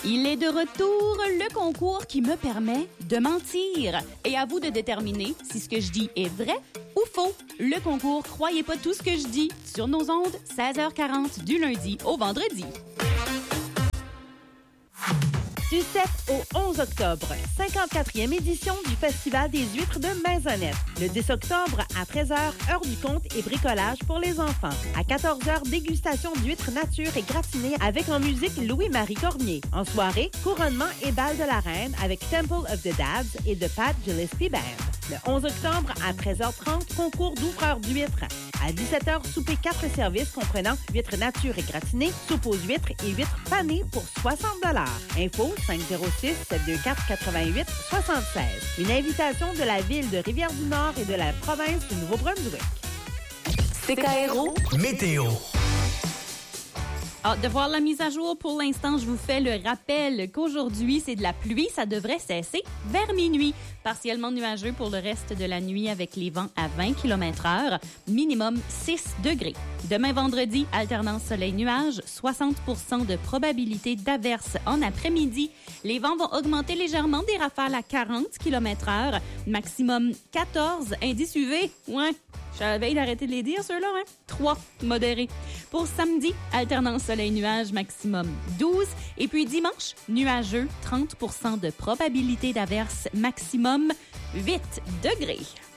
Il est de retour, le concours qui me permet de mentir. Et à vous de déterminer si ce que je dis est vrai ou faux. Le concours Croyez pas tout ce que je dis sur nos ondes, 16h40 du lundi au vendredi. Du 7 au 11 octobre, 54e édition du Festival des huîtres de Maisonnette. Le 10 octobre, à 13h, heure du conte et bricolage pour les enfants. À 14h, dégustation d'huîtres nature et gratinées avec en musique Louis-Marie Cormier. En soirée, couronnement et bal de la reine avec Temple of the Dads et The Pat Gillespie Band. Le 11 octobre, à 13h30, concours d'ouvreurs d'huîtres. À 17h, souper 4 services comprenant huîtres nature et gratinées, soupe aux huîtres et huîtres panées pour 60 $. Info 506-724-88-76. Une invitation de la ville de Rivière-du-Nord et de la province du Nouveau-Brunswick. CKRO Météo. De voir la mise à jour, pour l'instant, je vous fais le rappel qu'aujourd'hui, c'est de la pluie. Ça devrait cesser vers minuit. Partiellement nuageux pour le reste de la nuit avec les vents à 20 km/h. Minimum 6 degrés. Demain vendredi, alternance soleil-nuage, 60% de probabilité d'averse en après-midi. Les vents vont augmenter légèrement, des rafales à 40 km/h. Maximum 14, indice UV. Ouais, j'avais d'arrêter de les dire, ceux-là, hein? 3, modéré. Pour samedi, alternance soleil-nuage, maximum 12. Et puis dimanche, nuageux, 30% de probabilité d'averse, maximum 8 degrés.